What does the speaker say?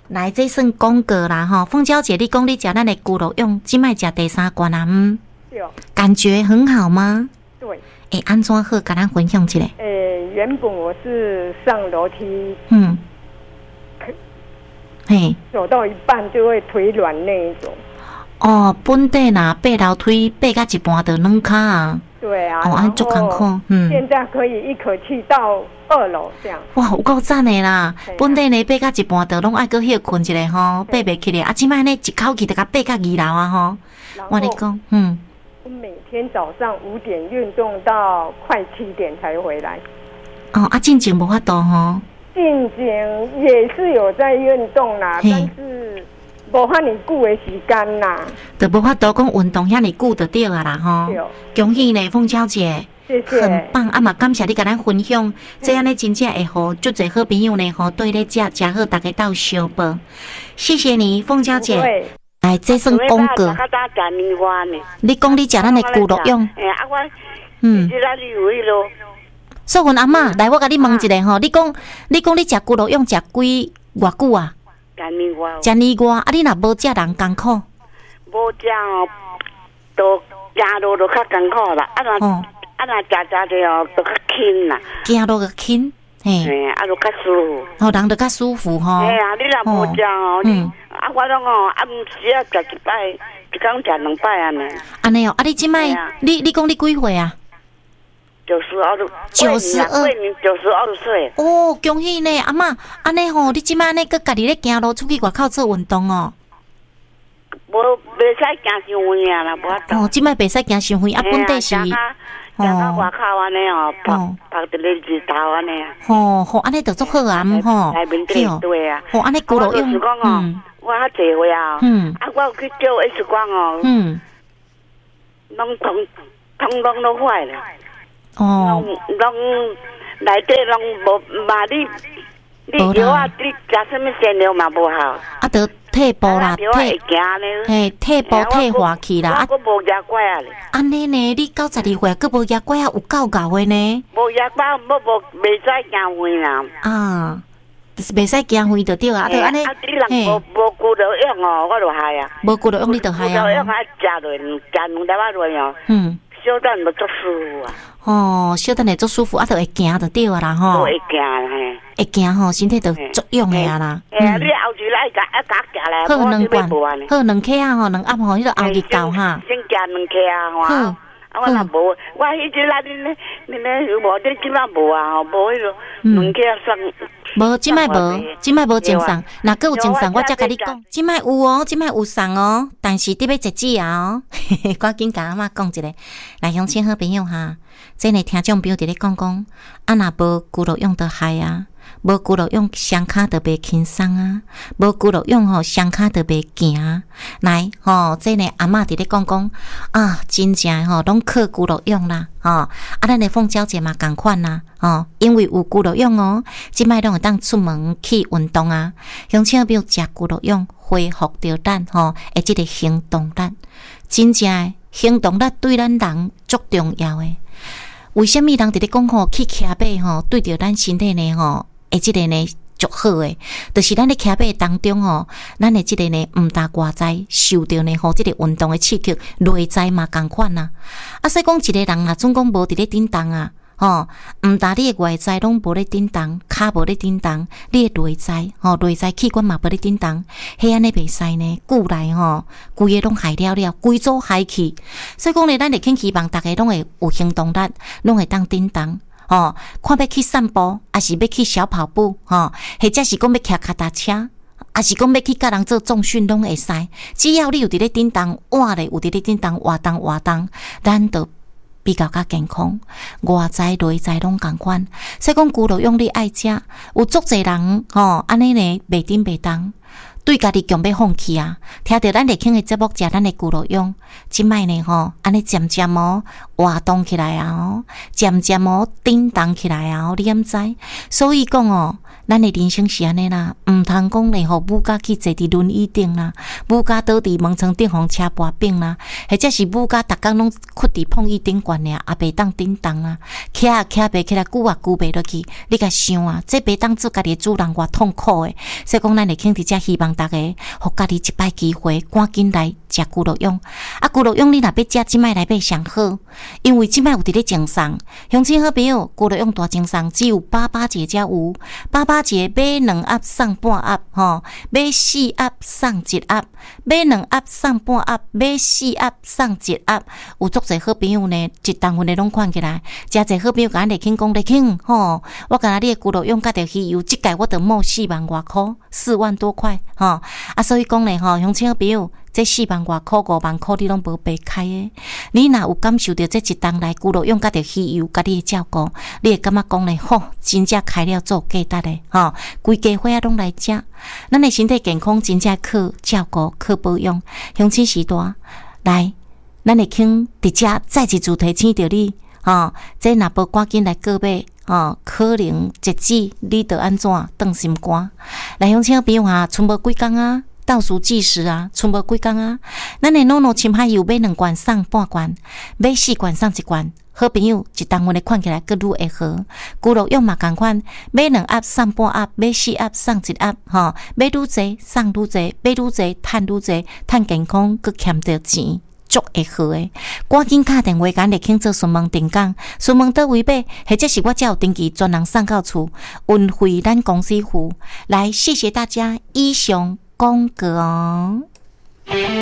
来，这算广告啦吼。凤娇姐，你讲你食咱的咕噜用，即摆食第3罐啊？ 对， 感觉很好吗？ 对。 安怎好？跟咱分享一下。 原本我是上楼梯， 嘿， 走到一半就会腿软那一种。 哦，本地呐，爬楼梯爬到一半就软脚啊。 对啊。 安足艰苦。 现在可以一口气到2楼这样。 哇，有够赞的啦！本地呢爬到一半就拢爱搁歇困一下吼，爬袂起来。啊，即摆呢一口气就甲爬到2楼啊吼。我跟你讲， 我每天早上5点运动到快7点才回来。 进前无法度吼。 进前也是有在运动啦，但是无遐尼久的时间啦。 就无法度讲运动遐尼久就对啊啦吼。恭喜呢，凤娇姐。 谢谢。 很棒啊嘛！感谢你跟咱分享，这样呢真正会好，足侪好朋友呢吼，对咧食好，大家斗相报。谢谢你，凤娇姐。来，这算广告。你讲你食咱的咕噜用。素云阿嬷，来我甲你问一下吼，你讲你食咕噜用食几偌久啊？10年外，你若无食人艰苦。 无食哦，都行路就较艰苦啦。若食着就较轻啦。 行路较轻，嘿， 就较舒服。 人就较舒服吼。 嘿啊，你若无食哦，我拢暗时食一摆，一工食2摆安尼。 安尼哦，你即摆你讲你几岁啊 ？92岁。 哦，恭喜呢，阿嬷，安尼吼，你即摆呢，佮家己咧行路出去外口做运动哦。 无袂使行伤远啊啦，无法度。 即摆袂使行伤远，本地是。 行到外口安尼哦，晒着咧日头安尼啊。 好，安尼就足好啊，吼。 内面对啊。 安尼咕噜用。 就是讲哦，我较济岁啊，我有去叫 X 光哦，拢通都坏了。拢内底拢无嘛，你药啊，你食什么鲜料嘛无好。 得退步啦，退步退化去啦。 我无牙拐啊咧。 安尼呢？你92岁，佮无牙拐啊？有够的呢。 无牙拐，无袂使行远啦。 就是袂使行远就对啊。安尼。 你人无顾着用哦，我就害啊。 无顾着用你就害啊。 顾着用啊，食落2粒仔落哦。小等就足舒服啊。小等会足舒服，就会行就对啊啦吼。 会行嘿。 会行吼，身体就足用的啊啦。 你后日来甲行来， 好2罐，好2克啊吼，2盒吼，迄个后日到哈。 先加2克啊，好。我若无，我迄只啦，你无，你即摆无啊，无迄个2克算。 无，即摆无精送，若佫有精送，我才甲你讲。即摆有哦，即摆有送哦，但是得要截止啊哦。赶紧甲阿嬷讲一下，来乡亲好朋友哈，这个听众朋友伫咧讲，若无咕噜用得害啊。无咕噜用双脚就袂轻松啊，无咕噜用吼双脚就袂行。来这呢阿嬷伫咧讲啊，真正吼拢靠咕噜用啦咱的凤娇姐嘛同款啦因为有咕噜用哦，即摆拢会当出门去运动啊。乡亲朋友食咕噜用恢复着咱诶即个行动力，真正诶行动力对咱人足重要诶。为什么人伫咧讲去骑马对着咱身体呢诶，即个呢足好诶，就是咱咧骑马当中咱诶即个呢毋大外在受着呢即个运动诶刺激，内在嘛共款啦。所以讲一个人若总讲无伫咧振动啊，毋但你诶外在拢无咧振动，骹无咧振动，你诶内在内在器官嘛无咧振动，迄安尼袂使呢，久来规个拢害了，规组害去。所以讲咧，咱会肯希望大家拢会有行动力，拢会当振动。看要去散步，还是要去小跑步，或者是讲要骑脚踏车，还是讲要去甲人做重训，拢会使。只要你有伫咧振动，活咧有伫咧振动，活动，咱就比较健康。外在内在拢共款。所以讲，咕噜用你爱食，有足侪人安尼呢，袂顶袂当。对家己强要放弃啊！听到咱立庆的节目，食咱的咕噜用，即摆呢安尼渐渐活动起来啊渐渐振动起来啊你毋知？所以讲咱的人生是安尼啦，毋通讲咧，互母家去坐伫轮椅顶啦，母家倒伫门床顶互车跋柄啦，或者是母家逐工拢屈伫碰椅顶悬尔，也袂当顶动啊，徛袂起来，久袂落去。你甲想啊，这袂当做家己主人偌痛苦诶。所以讲，咱会肯伫遮希望大家，互家己一摆机会，赶紧来食咕噜蛹。啊，咕噜蛹你若要食，即摆来买上好，因为即摆有伫咧赠送。乡亲好朋友，咕噜蛹大赠送，只有88节才有。88节买2盒送半盒，吼，买4盒送1盒，买2盒送半盒，买4盒送1盒。有足侪好朋友呢，一档份的拢看起来，真侪好朋友甲咱丽卿讲，丽卿吼，我甲你的咕噜蛹甲着鱼油，即届我着冒4万外箍，4万多块，吼啊，所以讲咧，吼，乡亲好朋友。这4万外箍、5万箍，你拢无白开诶。你若有感受到这一冬来咕噜蛹甲着鱼油，甲你的照顾，你会感觉讲咧，吼，真正开了做价值诶，吼，规家伙仔拢来食，咱的身体健康真正靠照顾、靠保养。乡亲时代来，咱会肯伫遮再一次提醒着你，吼，这若无赶紧来购买。可能截止你得安怎断心肝？来，乡亲朋友啊，剩无几工啊，倒数计时啊，剩无几工啊。咱的诺诺深海油买2罐送半罐，买4罐送1罐。好朋友一档份的看起来更愈会好。咕噜蛹嘛同款，买2盒送半盒，买4盒送1盒，吼，买愈侪送愈侪，买愈侪趁愈侪，趁健康，佮欠着钱。足会好诶，赶紧打电话甲丽卿做询问定岗，询问倒位买，或者是我才有登记专人送到厝，运费咱公司付。来，谢谢大家，以上广告。